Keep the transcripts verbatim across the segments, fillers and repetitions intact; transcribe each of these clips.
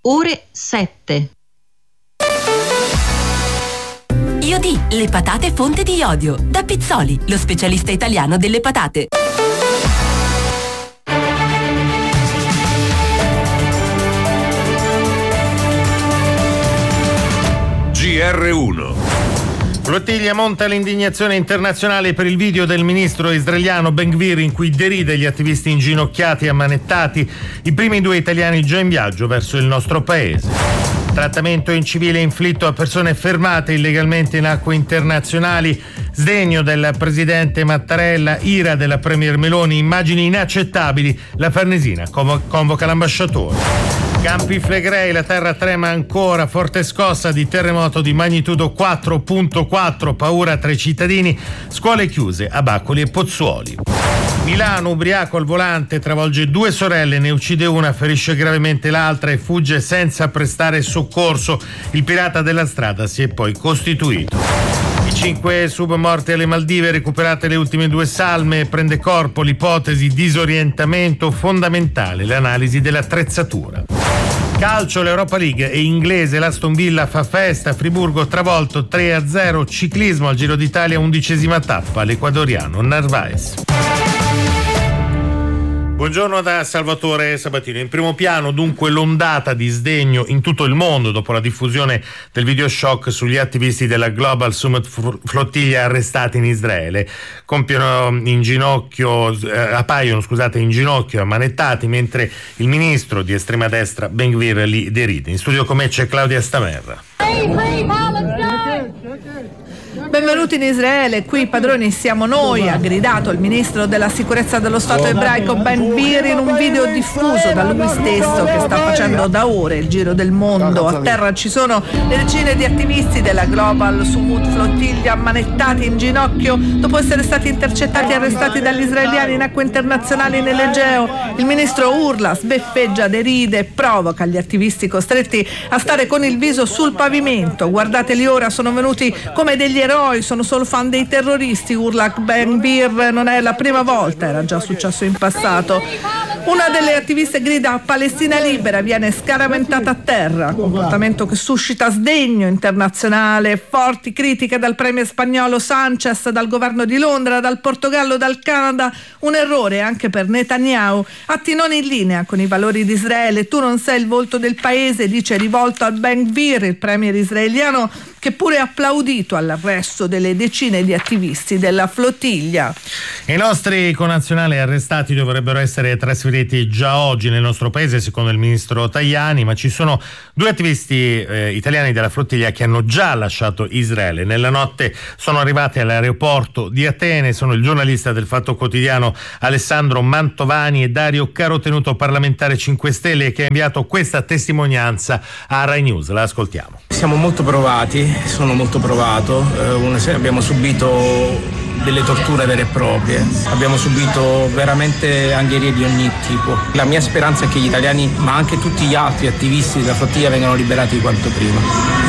ore sette. Iodi, le patate fonte di iodio. Da Pizzoli, lo specialista italiano delle patate. G R uno. Flottiglia monta l'indignazione internazionale per il video del ministro israeliano Ben-Gvir in cui deride gli attivisti inginocchiati e ammanettati, i primi due italiani già in viaggio verso il nostro paese. Trattamento in civile inflitto a persone fermate illegalmente in acque internazionali, sdegno del presidente Mattarella, ira della premier Meloni, immagini inaccettabili, la Farnesina convoca l'ambasciatore. Campi Flegrei, la terra trema ancora, forte scossa di terremoto di magnitudo quattro virgola quattro, paura tra i cittadini, scuole chiuse a Baccoli e Pozzuoli. Milano, ubriaco al volante, travolge due sorelle, ne uccide una, ferisce gravemente l'altra e fugge senza prestare soccorso. Il pirata della strada si è poi costituito. I cinque submorti alle Maldive, recuperate le ultime due salme, prende corpo l'ipotesi disorientamento, fondamentale l'analisi dell'attrezzatura. Calcio, l'Europa League è inglese, l'Aston Villa fa festa, Friburgo travolto tre a zero, ciclismo al Giro d'Italia undicesima tappa, l'ecuadoriano Narvaez. Buongiorno da Salvatore Sabatino. In primo piano dunque l'ondata di sdegno in tutto il mondo dopo la diffusione del video shock sugli attivisti della Global Summit Flottiglia arrestati in Israele. Compiono in ginocchio, eh, appaiono scusate, in ginocchio ammanettati mentre il ministro di estrema destra Ben-Gvir li deride. In studio con me c'è Claudia Stamerra. Benvenuti in Israele, qui padroni siamo noi, ha gridato il ministro della sicurezza dello Stato ebraico Ben-Gvir in un video diffuso da lui stesso che sta facendo da ore il giro del mondo. A terra ci sono le decine di attivisti della Global Summit Flottiglia ammanettati in ginocchio dopo essere stati intercettati e arrestati dagli israeliani in acque internazionali nell'Egeo. Il ministro urla, sbeffeggia, deride e provoca gli attivisti costretti a stare con il viso sul pavimento. Guardateli ora, sono venuti come degli eroi, sono solo fan dei terroristi, urla Ben-Gvir, non è la prima volta, era già successo in passato. Una delle attiviste grida Palestina libera, viene scaramentata a terra, comportamento che suscita sdegno internazionale, forti critiche dal premier spagnolo Sanchez, dal governo di Londra, dal Portogallo, dal Canada, un errore anche per Netanyahu, atti non in linea con i valori di Israele, tu non sei il volto del paese, dice rivolto a Ben-Gvir, il premier israeliano che pure ha applaudito all'arresto delle decine di attivisti della flottiglia. I nostri connazionali arrestati dovrebbero essere trasferiti già oggi nel nostro paese, secondo il ministro Tajani, ma ci sono due attivisti eh, italiani della flottiglia che hanno già lasciato Israele. Nella notte sono arrivati all'aeroporto di Atene, sono il giornalista del Fatto Quotidiano Alessandro Mantovani e Dario Carotenuto, parlamentare cinque Stelle, che ha inviato questa testimonianza a Rai News. La ascoltiamo. Siamo molto provati, sono molto provato, eh, una, abbiamo subito delle torture vere e proprie, abbiamo subito veramente angherie di ogni tipo. La mia speranza è che gli italiani, ma anche tutti gli altri attivisti della flottiglia, vengano liberati quanto prima.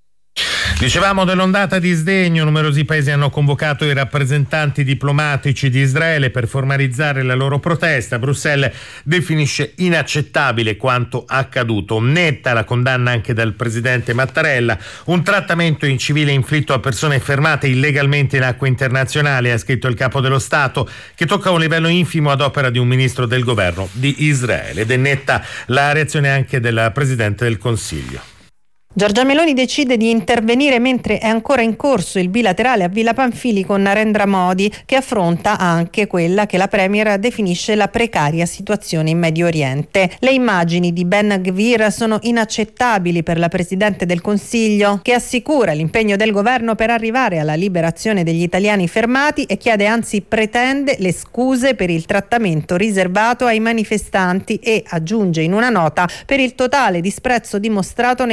Dicevamo dell'ondata di sdegno, numerosi paesi hanno convocato i rappresentanti diplomatici di Israele per formalizzare la loro protesta. Bruxelles definisce inaccettabile quanto accaduto, netta la condanna anche dal presidente Mattarella. Un trattamento in civile inflitto a persone fermate illegalmente in acque internazionali, ha scritto il capo dello Stato, che tocca un livello infimo ad opera di un ministro del governo di Israele. Ed è netta la reazione anche del presidente del Consiglio. Giorgia Meloni decide di intervenire mentre è ancora in corso il bilaterale a Villa Pamphili con Narendra Modi, che affronta anche quella che la Premier definisce la precaria situazione in Medio Oriente. Le immagini di Ben-Gvir sono inaccettabili per la Presidente del Consiglio, che assicura l'impegno del governo per arrivare alla liberazione degli italiani fermati e chiede, anzi pretende, le scuse per il trattamento riservato ai manifestanti e aggiunge in una nota per il totale disprezzo dimostrato nei confronti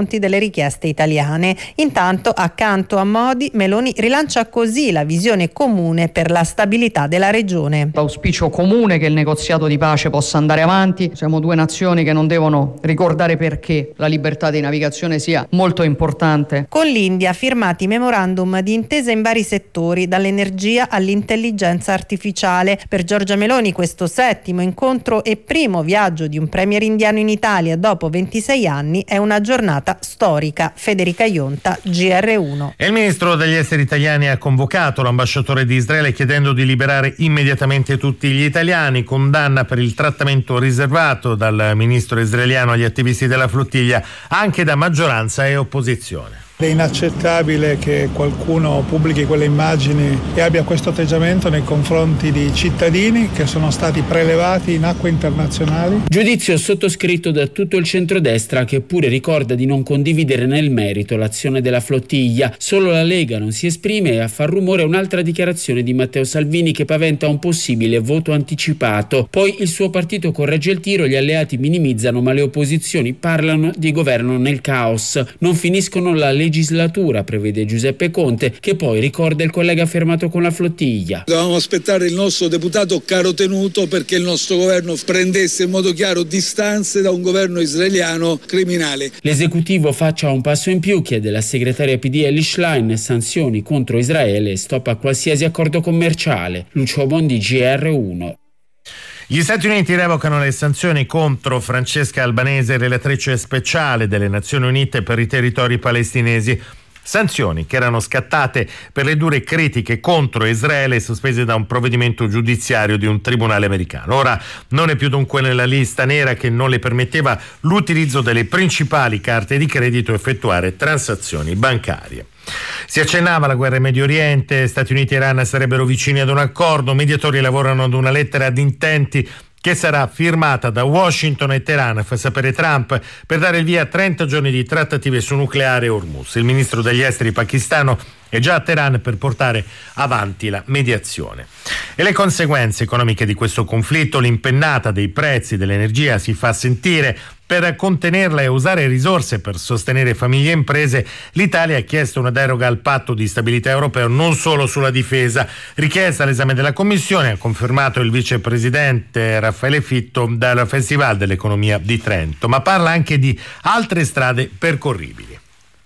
confronti delle richieste italiane. Intanto, accanto a Modi, Meloni rilancia così la visione comune per la stabilità della regione. L'auspicio comune che il negoziato di pace possa andare avanti. Siamo due nazioni che non devono ricordare perché la libertà di navigazione sia molto importante. Con l'India firmati memorandum di intesa in vari settori, dall'energia all'intelligenza artificiale. Per Giorgia Meloni questo settimo incontro e primo viaggio di un premier indiano in Italia dopo ventisei anni è una giornata storica. Federica Ionta, G R uno. E il ministro degli esteri italiani ha convocato l'ambasciatore di Israele chiedendo di liberare immediatamente tutti gli italiani. Condanna per il trattamento riservato dal ministro israeliano agli attivisti della flottiglia anche da maggioranza e opposizione. È inaccettabile che qualcuno pubblichi quelle immagini e abbia questo atteggiamento nei confronti di cittadini che sono stati prelevati in acque internazionali. Giudizio sottoscritto da tutto il centrodestra, che pure ricorda di non condividere nel merito l'azione della flottiglia. Solo la Lega non si esprime e a far rumore un'altra dichiarazione di Matteo Salvini che paventa un possibile voto anticipato. Poi il suo partito corregge il tiro, gli alleati minimizzano ma le opposizioni parlano di governo nel caos. Non finiscono la legislatura, prevede Giuseppe Conte, che poi ricorda il collega fermato con la flottiglia. Dovevamo aspettare il nostro deputato carotenuto perché il nostro governo prendesse in modo chiaro distanze da un governo israeliano criminale. L'esecutivo faccia un passo in più, chiede la segretaria P D Elly Schlein, sanzioni contro Israele e stop a qualsiasi accordo commerciale. Lucio Bondi, G R uno. Gli Stati Uniti revocano le sanzioni contro Francesca Albanese, relatrice speciale delle Nazioni Unite per i territori palestinesi. Sanzioni che erano scattate per le dure critiche contro Israele sospese da un provvedimento giudiziario di un tribunale americano. Ora non è più dunque nella lista nera che non le permetteva l'utilizzo delle principali carte di credito e effettuare transazioni bancarie. Si accennava alla guerra in Medio Oriente, Stati Uniti e Iran sarebbero vicini ad un accordo, mediatori lavorano ad una lettera di intenti che sarà firmata da Washington e Teheran, fa sapere Trump, per dare il via a trenta giorni di trattative su nucleare e Hormuz. Il ministro degli esteri pakistano è già a Teheran per portare avanti la mediazione. E le conseguenze economiche di questo conflitto, l'impennata dei prezzi dell'energia si fa sentire. Per contenerla e usare risorse per sostenere famiglie e imprese, l'Italia ha chiesto una deroga al patto di stabilità europeo non solo sulla difesa. Richiesta all'esame della Commissione, ha confermato il vicepresidente Raffaele Fitto dal Festival dell'Economia di Trento, ma parla anche di altre strade percorribili.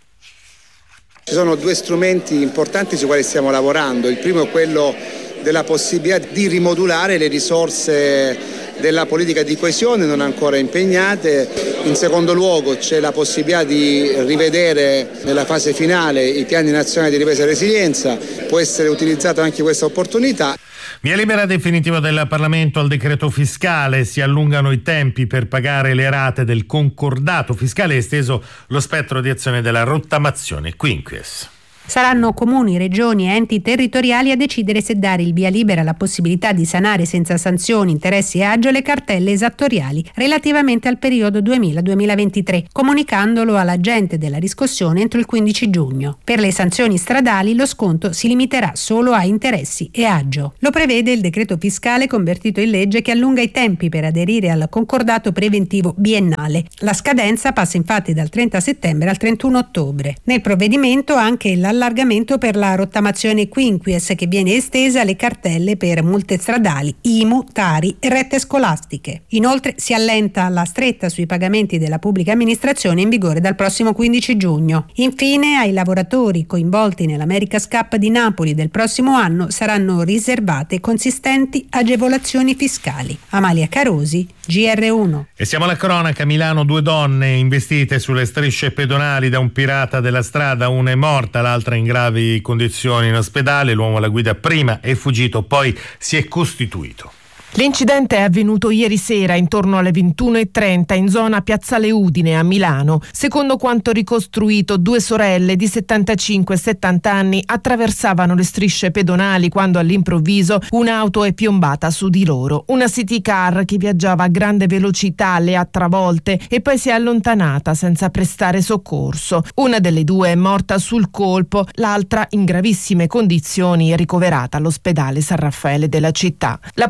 Ci sono due strumenti importanti sui quali stiamo lavorando. Il primo è quello della possibilità di rimodulare le risorse della politica di coesione non ancora impegnate. In secondo luogo c'è la possibilità di rivedere nella fase finale i piani nazionali di ripresa e resilienza. Può essere utilizzata anche questa opportunità. Via libera definitivo del Parlamento al decreto fiscale, si allungano i tempi per pagare le rate del concordato fiscale, esteso lo spettro di azione della rottamazione quinquies. Saranno comuni, regioni e enti territoriali a decidere se dare il via libera alla possibilità di sanare senza sanzioni, interessi e agio le cartelle esattoriali relativamente al periodo duemila duemilaventitré, comunicandolo all'agente della riscossione entro il quindici giugno. Per le sanzioni stradali lo sconto si limiterà solo a interessi e agio. Lo prevede il decreto fiscale convertito in legge che allunga i tempi per aderire al concordato preventivo biennale. La scadenza passa infatti dal trenta settembre al trentuno ottobre. Nel provvedimento anche la allargamento per la rottamazione quinquies che viene estesa alle cartelle per multe stradali, I M U, Tari e rette scolastiche. Inoltre si allenta la stretta sui pagamenti della pubblica amministrazione in vigore dal prossimo quindici giugno. Infine ai lavoratori coinvolti nell'America's Cup di Napoli del prossimo anno saranno riservate consistenti agevolazioni fiscali. Amalia Carosi, G R uno. E siamo alla cronaca. Milano, due donne investite sulle strisce pedonali da un pirata della strada, una è morta, l'altra in gravi condizioni in ospedale. L'uomo alla guida prima è fuggito, poi si è costituito. L'incidente è avvenuto ieri sera intorno alle ventuno e trenta in zona Piazzale Udine a Milano. Secondo quanto ricostruito, due sorelle di settantacinque e settanta anni attraversavano le strisce pedonali quando all'improvviso un'auto è piombata su di loro. Una city car che viaggiava a grande velocità le ha travolte e poi si è allontanata senza prestare soccorso. Una delle due è morta sul colpo, l'altra in gravissime condizioni è ricoverata all'ospedale San Raffaele della città. La polizia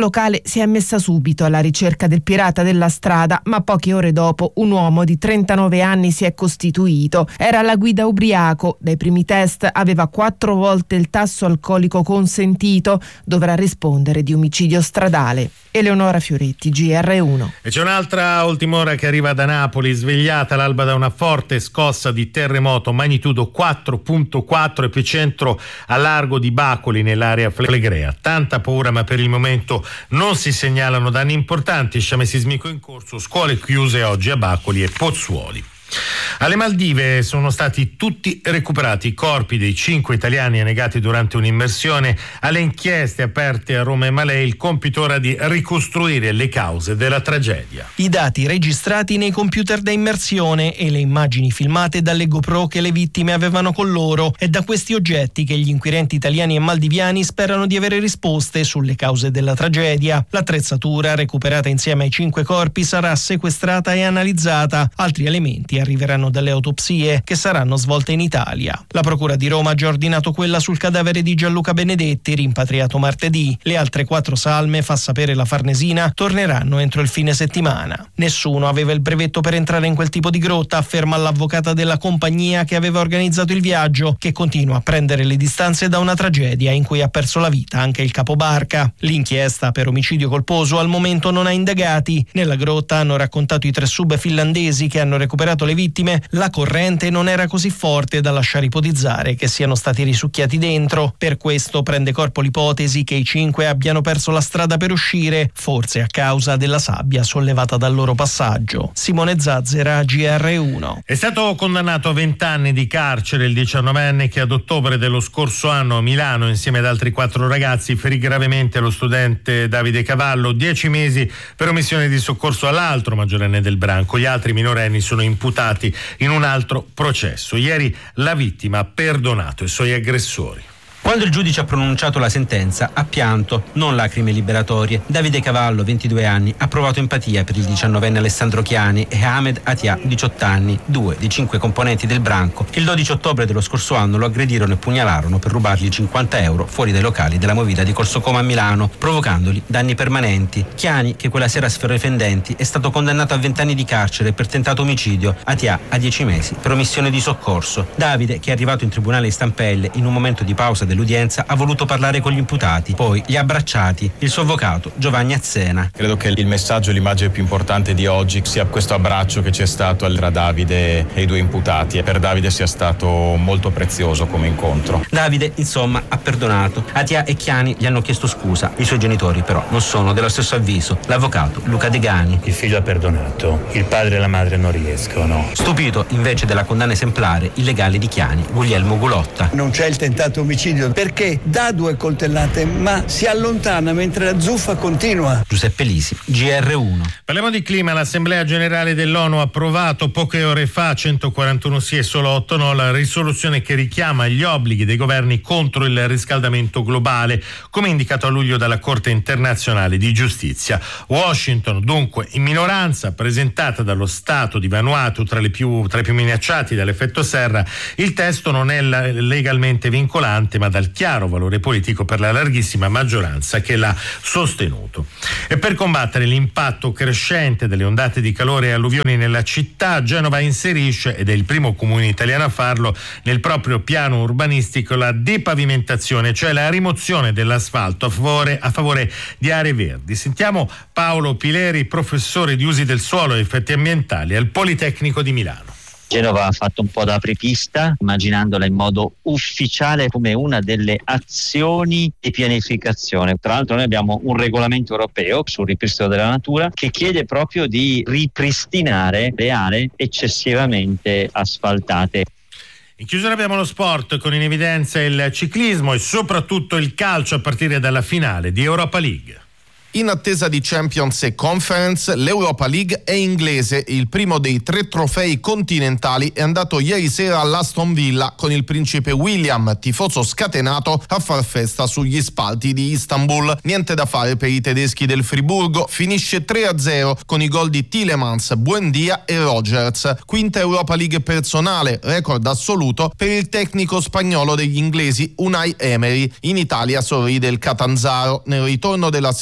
locale si è messa subito alla ricerca del pirata della strada, ma poche ore dopo un uomo di trentanove anni si è costituito. Era alla guida ubriaco, dai primi test aveva quattro volte il tasso alcolico consentito, dovrà rispondere di omicidio stradale. Eleonora Fioretti, G R uno. E c'è un'altra ultima ora che arriva da Napoli, svegliata all'alba da una forte scossa di terremoto magnitudo quattro virgola quattro, epicentro a largo di Bacoli nell'area flegrea. Tanta paura, ma per il momento non si segnalano danni importanti. Sciame sismico in corso, scuole chiuse oggi a Bacoli e Pozzuoli. Alle Maldive sono stati tutti recuperati i corpi dei cinque italiani annegati durante un'immersione. Alle inchieste aperte a Roma e Malé il compito ora di ricostruire le cause della tragedia. I dati registrati nei computer da immersione e le immagini filmate dalle GoPro che le vittime avevano con loro. È da questi oggetti che gli inquirenti italiani e maldiviani sperano di avere risposte sulle cause della tragedia. L'attrezzatura, recuperata insieme ai cinque corpi, sarà sequestrata e analizzata. Altri elementi arriveranno dalle autopsie che saranno svolte in Italia. La Procura di Roma ha già ordinato quella sul cadavere di Gianluca Benedetti, rimpatriato martedì. Le altre quattro salme, fa sapere la Farnesina, torneranno entro il fine settimana. Nessuno aveva il brevetto per entrare in quel tipo di grotta, afferma l'avvocata della compagnia che aveva organizzato il viaggio, che continua a prendere le distanze da una tragedia in cui ha perso la vita anche il capobarca. L'inchiesta per omicidio colposo al momento non ha indagati. Nella grotta, hanno raccontato i tre sub finlandesi che hanno recuperato le vittime, la corrente non era così forte da lasciare ipotizzare che siano stati risucchiati dentro. Per questo prende corpo l'ipotesi che i cinque abbiano perso la strada per uscire, forse a causa della sabbia sollevata dal loro passaggio. Simone Zazzera, G R uno. È stato condannato a vent'anni di carcere il diciannovenne che ad ottobre dello scorso anno a Milano, insieme ad altri quattro ragazzi, ferì gravemente lo studente Davide Cavallo. Dieci mesi per omissione di soccorso all'altro maggiorenne del branco. Gli altri minorenni sono imputati in un altro processo. Ieri la vittima ha perdonato i suoi aggressori. Quando il giudice ha pronunciato la sentenza, ha pianto, non lacrime liberatorie. Davide Cavallo, ventidue anni, ha provato empatia per il diciannovenne Alessandro Chiani e Ahmed Atia, diciotto anni, due dei cinque componenti del branco. Il dodici ottobre dello scorso anno lo aggredirono e pugnalarono per rubargli cinquanta euro fuori dai locali della Movida di Corso Como a Milano, provocandogli danni permanenti. Chiani, che quella sera sferrò i fendenti, è stato condannato a vent'anni di carcere per tentato omicidio, Atia a dieci mesi per omissione di soccorso. Davide, che è arrivato in tribunale in stampelle in un momento di pausa del l'udienza, ha voluto parlare con gli imputati, poi li ha abbracciati. Il suo avvocato Giovanni Azzena: credo che il messaggio e l'immagine più importante di oggi sia questo abbraccio che c'è stato tra Davide e i due imputati, e per Davide sia stato molto prezioso come incontro. Davide, insomma, ha perdonato. Atia e Chiani gli hanno chiesto scusa. I suoi genitori però non sono dello stesso avviso. L'avvocato Luca De Gani: il figlio ha perdonato, il padre e la madre non riescono. Stupito invece della condanna esemplare, il legale di Chiani, Guglielmo Gulotta: non c'è il tentato omicidio perché dà due coltellate ma si allontana mentre la zuffa continua. Giuseppe Lisi, G R uno. Parliamo di clima. L'Assemblea Generale dell'ONU ha approvato poche ore fa, centoquarantuno sì e solo otto no, la risoluzione che richiama gli obblighi dei governi contro il riscaldamento globale, come indicato a luglio dalla Corte internazionale di giustizia. Washington, dunque, in minoranza, presentata dallo Stato di Vanuatu tra, le più, tra i più minacciati dall'effetto serra. Il testo non è legalmente vincolante, ma dal chiaro valore politico per la larghissima maggioranza che l'ha sostenuto. E per combattere l'impatto crescente delle ondate di calore e alluvioni nella città, Genova inserisce, ed è il primo comune italiano a farlo, nel proprio piano urbanistico la depavimentazione, cioè la rimozione dell'asfalto a favore, a favore di aree verdi. Sentiamo Paolo Pileri, professore di usi del suolo e effetti ambientali al Politecnico di Milano. Genova ha fatto un po' da apripista, immaginandola in modo ufficiale come una delle azioni di pianificazione. Tra l'altro noi abbiamo un regolamento europeo sul ripristino della natura che chiede proprio di ripristinare le aree eccessivamente asfaltate. In chiusura abbiamo lo sport, con in evidenza il ciclismo e soprattutto il calcio a partire dalla finale di Europa League. In attesa di Champions e Conference, l'Europa League è inglese. Il primo dei tre trofei continentali è andato ieri sera all'Aston Villa, con il principe William, tifoso scatenato, a far festa sugli spalti di Istanbul. Niente da fare per i tedeschi del Friburgo, finisce tre a zero con i gol di Tielemans, Buendia e Rogers. Quinta Europa League personale, record assoluto per il tecnico spagnolo degli inglesi Unai Emery. In Italia sorride il Catanzaro nel ritorno della semifinale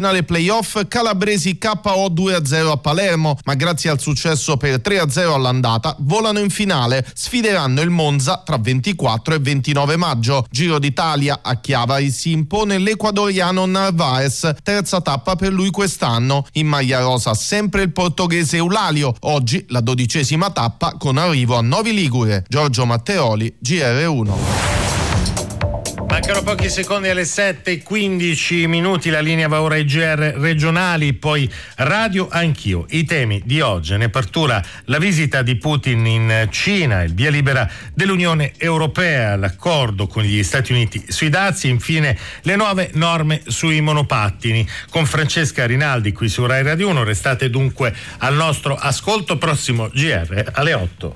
semifinale playoff, calabresi K O due a zero a Palermo, ma grazie al successo per tre a zero all'andata volano in finale, sfideranno il Monza tra ventiquattro e ventinove maggio. Giro d'Italia, a Chiavari si impone l'ecuadoriano Narvaez, terza tappa per lui quest'anno. In maglia rosa sempre il portoghese Eulalio, oggi la dodicesima tappa con arrivo a Novi Ligure. Giorgio Matteoli, G R uno. Mancano pochi secondi alle sette e quindici minuti, la linea va ora ai G R regionali, poi radio anch'io. I temi di oggi: ne partura la visita di Putin in Cina, il via libera dell'Unione Europea, l'accordo con gli Stati Uniti sui dazi, infine le nuove norme sui monopattini. Con Francesca Rinaldi qui su Rai Radio uno, restate dunque al nostro ascolto. Prossimo G R alle otto.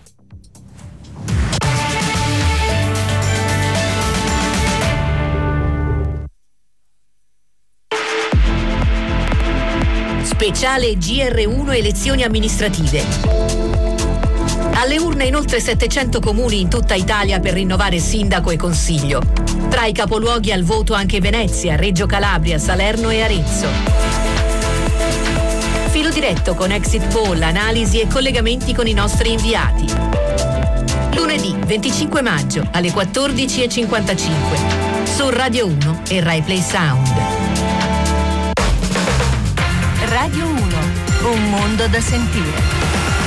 Speciale G R uno elezioni amministrative. Alle urne in oltre settecento comuni in tutta Italia per rinnovare sindaco e consiglio. Tra i capoluoghi al voto anche Venezia, Reggio Calabria, Salerno e Arezzo. Filo diretto con exit poll, analisi e collegamenti con i nostri inviati. Lunedì venticinque maggio alle quattordici e cinquantacinque su Radio uno e Rai Play Sound. Radio uno, un mondo da sentire.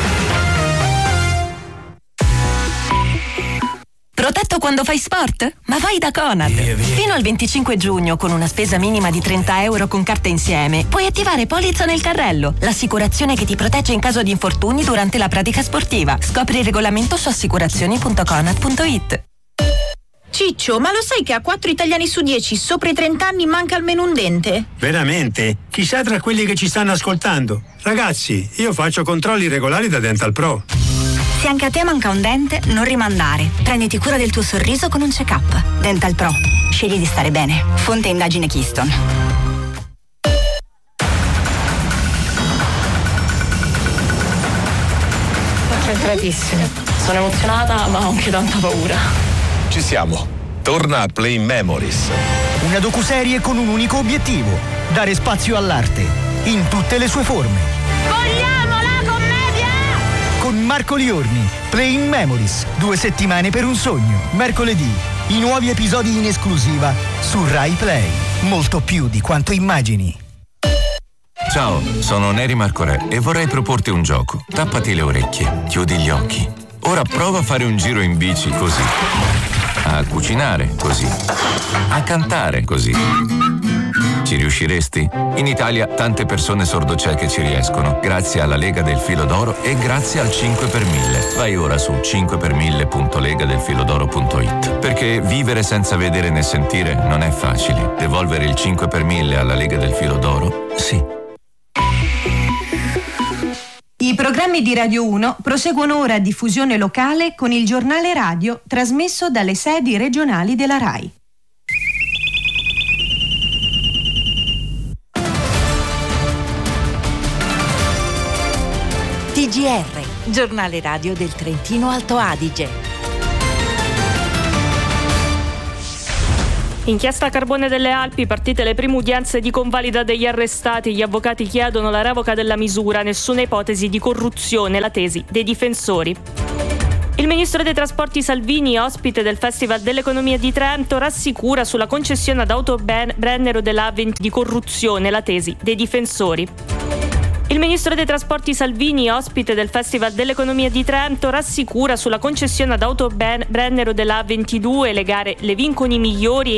Protetto quando fai sport? Ma vai da Conad! Via, via. Fino al venticinque giugno, con una spesa minima di trenta euro con carta insieme, puoi attivare polizza nel carrello, l'assicurazione che ti protegge in caso di infortuni durante la pratica sportiva. Scopri il regolamento su assicurazioni punto conad punto it. Ciccio, ma lo sai che a quattro italiani su dieci sopra i trenta anni manca almeno un dente? Veramente? Chissà tra quelli che ci stanno ascoltando. Ragazzi, io faccio controlli regolari da Dental Pro. Se anche a te manca un dente, non rimandare. Prenditi cura del tuo sorriso con un check-up. Dental Pro. Scegli di stare bene. Fonte indagine Keystone. Concentratissima. Sono emozionata, ma ho anche tanta paura. Ci siamo. Torna a Play Memories. Una docuserie con un unico obiettivo: dare spazio all'arte, in tutte le sue forme. Vogliamo la commedia! Con Marco Liorni, Play Memories, due settimane per un sogno. Mercoledì, i nuovi episodi in esclusiva su Rai Play. Molto più di quanto immagini. Ciao, sono Neri Marco Re e vorrei proporti un gioco. Tappati le orecchie, chiudi gli occhi. Ora prova a fare un giro in bici così. A cucinare così. A cantare così. Ci riusciresti? In Italia tante persone sordocieche ci riescono, grazie alla Lega del Filo d'Oro e grazie al cinque per mille. Vai ora su cinque per mille punto lega del filodoro punto it. Perché vivere senza vedere né sentire non è facile. Devolvere il cinque per mille alla Lega del Filo d'Oro? Sì. I programmi di Radio uno proseguono ora a diffusione locale con il giornale radio trasmesso dalle sedi regionali della Rai. T G R, giornale radio del Trentino Alto Adige. Inchiesta Carbone delle Alpi, partite le prime udienze di convalida degli arrestati. Gli avvocati chiedono la revoca della misura, nessuna ipotesi di corruzione, la tesi dei difensori. Il ministro dei trasporti Salvini, ospite del Festival dell'Economia di Trento, rassicura sulla concessione ad Autobrennero dell'A venti di corruzione, la tesi dei difensori. Il ministro dei trasporti Salvini, ospite del Festival dell'Economia di Trento, rassicura sulla concessione ad Autobrennero dell'A ventidue, le gare le vincono i migliori